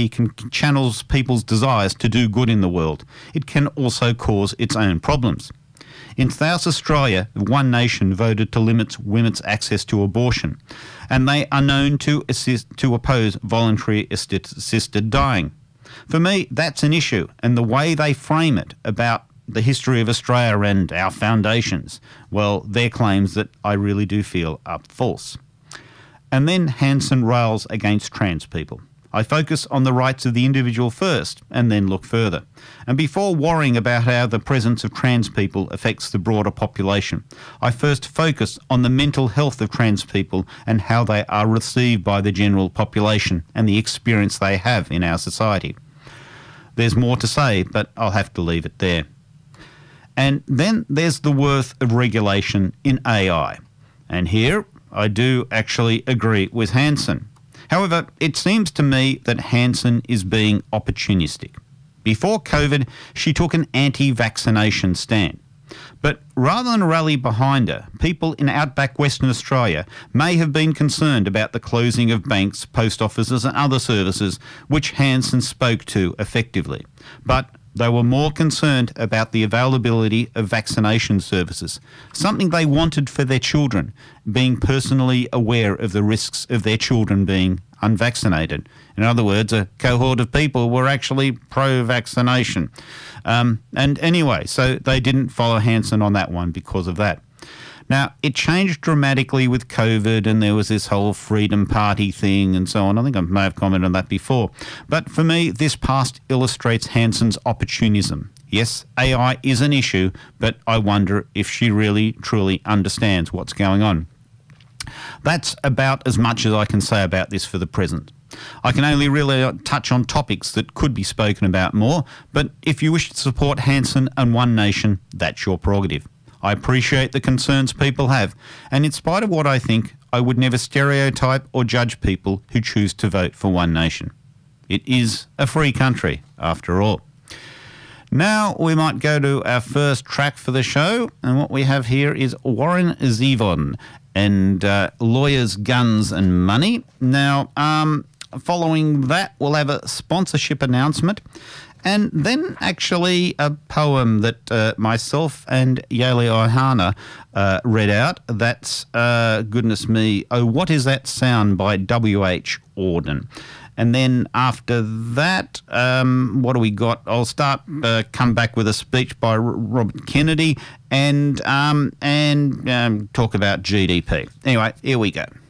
money can channel people's desires to do good in the world, it can also cause its own problems. In South Australia, One Nation voted to limit women's access to abortion, and they are known to oppose voluntary assisted dying. For me, that's an issue, and the way they frame it about the history of Australia and our foundations, well, they're claims that I really do feel are false. And then Hanson rails against trans people. I focus on the rights of the individual first and then look further. And before worrying about how the presence of trans people affects the broader population, I first focus on the mental health of trans people and how they are received by the general population and the experience they have in our society. There's more to say, but I'll have to leave it there. And then there's the worth of regulation in AI. And here I do actually agree with Hanson. However, it seems to me that Hanson is being opportunistic. Before COVID, she took an anti-vaccination stand. But rather than rally behind her, people in outback Western Australia may have been concerned about the closing of banks, post offices and other services which Hanson spoke to effectively. But they were more concerned about the availability of vaccination services, something they wanted for their children, being personally aware of the risks of their children being unvaccinated. In other words, a cohort of people were actually pro-vaccination. And anyway, so they didn't follow Hanson on that one because of that. Now, it changed dramatically with COVID and there was this whole Freedom Party thing and so on. I think I may have commented on that before. But for me, this past illustrates Hanson's opportunism. Yes, AI is an issue, but I wonder if she really, truly understands what's going on. That's about as much as I can say about this for the present. I can only really touch on topics that could be spoken about more, but if you wish to support Hanson and One Nation, that's your prerogative. I appreciate the concerns people have, and in spite of what I think, I would never stereotype or judge people who choose to vote for One Nation. It is a free country, after all. Now we might go to our first track for the show, and what we have here is Warren Zevon and Lawyers, Guns and Money. Now, following that, we'll have a sponsorship announcement. And then actually a poem that myself and Yale Ohana read out. That's, goodness me, Oh, What Is That Sound by W.H. Auden. And then after that, what do we got? I'll come back with a speech by Robert Kennedy and talk about GDP. Anyway, here we go.